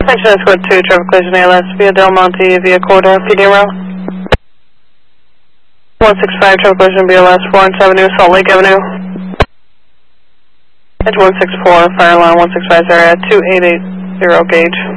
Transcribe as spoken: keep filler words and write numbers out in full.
Attention Escort two, traffic collision A L S via Del Monte via Corridor, P D route. one six five, traffic collision B L S, Florence Avenue, Salt Lake Avenue. Edge one six four, fire line one six five area, two eight eight zero gauge.